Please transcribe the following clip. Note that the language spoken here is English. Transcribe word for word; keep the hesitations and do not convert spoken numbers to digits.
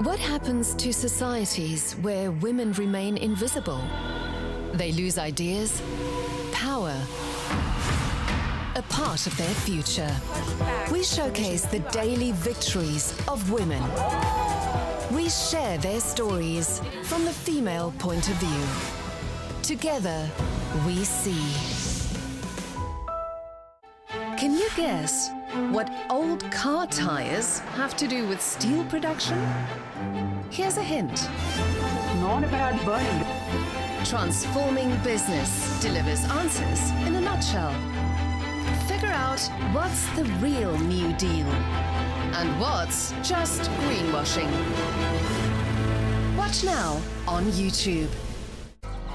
What happens to societies where women remain invisible? They lose ideas, power, a part of their future. We showcase the daily victories of women. We share their stories from the female point of view. Together, we see. Can you guess what old car tires have to do with steel production? Here's a hint. Not about burning. Transforming Business delivers answers in a nutshell. Figure out what's the real New Deal and what's just greenwashing. Watch now on YouTube.